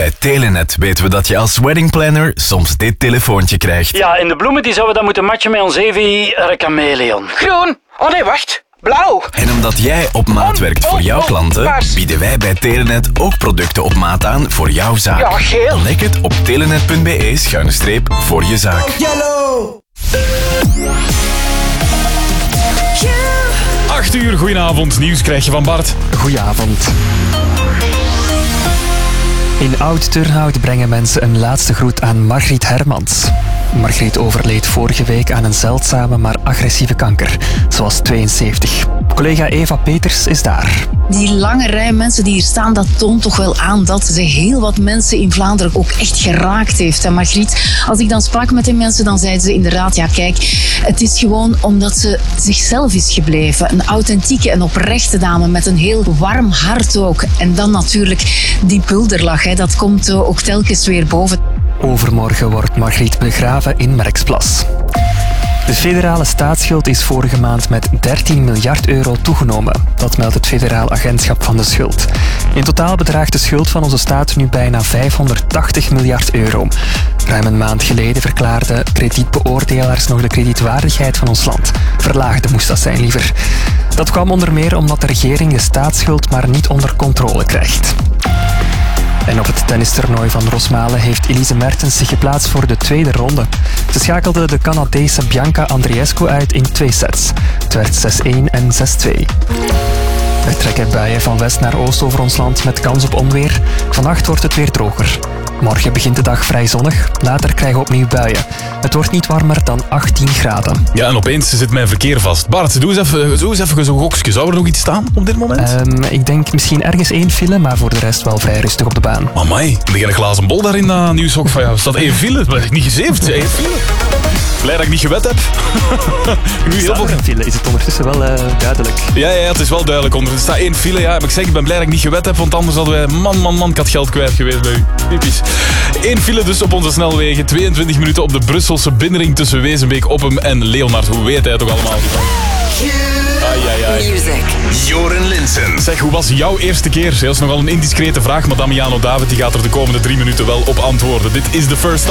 Bij Telenet weten we dat je als weddingplanner soms dit telefoontje krijgt. Ja, en de bloemen die zouden dan moeten matchen met ons Evi chameleon. Groen. Oh nee, wacht. Blauw. En omdat jij op maat werkt voor jouw klanten, paars. bieden wij bij Telenet ook producten op maat aan voor jouw zaak. Ja, geel. Ontdek het op telenet.be/voor je zaak. Yellow. 8 uur, goedenavond. Nieuws krijg je van Bart. Goedenavond. In Oud-Turnhout brengen mensen een laatste groet aan Margriet Hermans. Margriet overleed vorige week aan een zeldzame maar agressieve kanker. Ze was 72. Collega Eva Peters is daar. Die lange rij mensen die hier staan, dat toont toch wel aan dat ze heel wat mensen in Vlaanderen ook echt geraakt heeft. En Margriet, als ik dan sprak met die mensen, dan zeiden ze inderdaad, ja kijk, het is gewoon omdat ze zichzelf is gebleven. Een authentieke en oprechte dame met een heel warm hart ook. En dan natuurlijk die bulderlach, hè, dat komt ook telkens weer boven. Overmorgen wordt Margriet begraven in Merksplas. De federale staatsschuld is vorige maand met 13 miljard euro toegenomen. Dat meldt het Federaal Agentschap van de Schuld. In totaal bedraagt de schuld van onze staat nu bijna 580 miljard euro. Ruim een maand geleden verklaarden kredietbeoordelaars nog de kredietwaardigheid van ons land. Verlaagde moest dat zijn liever. Dat kwam onder meer omdat de regering de staatsschuld maar niet onder controle krijgt. En op het tennistoernooi van Rosmalen heeft Elise Mertens zich geplaatst voor de tweede ronde. Ze schakelde de Canadese Bianca Andreescu uit in 2 sets. Het werd 6-1 en 6-2. Er trekken buien van west naar oost over ons land met kans op onweer. Vannacht wordt het weer droger. Morgen begint de dag vrij zonnig. Later krijgen we opnieuw buien. Het wordt niet warmer dan 18 graden. Ja, en opeens zit mijn verkeer vast. Bart, doe eens even zo'n gokje. Zou er nog iets staan op dit moment? Ik denk misschien ergens 1 file, maar voor de rest wel vrij rustig op de baan. Amai, heb je een glazen bol daar in dat nieuwshok van jou? Er staat 1 file, maar ik niet gezeefd. 1 file. Blij dat ik niet gewet heb. Nu Is dat voor een file? Is het ondertussen wel duidelijk? Ja, het is wel duidelijk. Er staat 1 file, ja. Maar ik ben blij dat ik niet gewet heb, want anders hadden wij... Man, ik had geld kwijt geweest bij u. Typisch. 1 file dus op onze snelwegen. 22 minuten op de Brusselse binnenring tussen Wezenbeek, Oppem en Leonard. Hoe weet hij het ook allemaal? Ai. Joren Linsen. Zeg, hoe was jouw eerste keer? Dat is nogal een indiscrete vraag, maar Damiano David die gaat er de komende 3 minuten wel op antwoorden. Dit is The First Time.